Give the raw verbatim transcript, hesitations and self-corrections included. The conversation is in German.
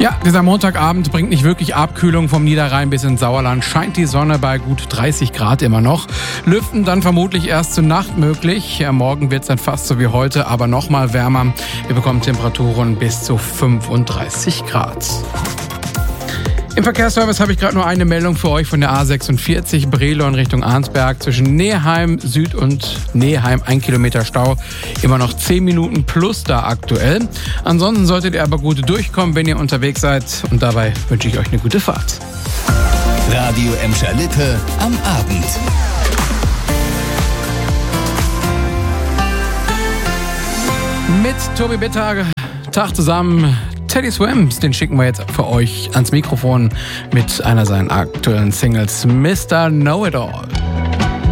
Ja, dieser Montagabend bringt nicht wirklich Abkühlung. Vom Niederrhein bis ins Sauerland scheint die Sonne bei gut dreißig Grad immer noch. Lüften dann vermutlich erst zur Nacht möglich. Ja, morgen wird es dann fast so wie heute, aber noch mal wärmer. Wir bekommen Temperaturen bis zu fünfunddreißig Grad. Im Verkehrsservice habe ich gerade nur eine Meldung für euch von der A sechsundvierzig Brilon Richtung Arnsberg. Zwischen Neheim Süd und Neheim ein Kilometer Stau. Immer noch zehn Minuten plus da aktuell. Ansonsten solltet ihr aber gut durchkommen, wenn ihr unterwegs seid. Und dabei wünsche ich euch eine gute Fahrt. Radio Emscher Lippe am Abend. Mit Tobi Bitter, Tag zusammen. Teddy Swims, den schicken wir jetzt für euch ans Mikrofon mit einer seiner aktuellen Singles, Mister Know-It-All.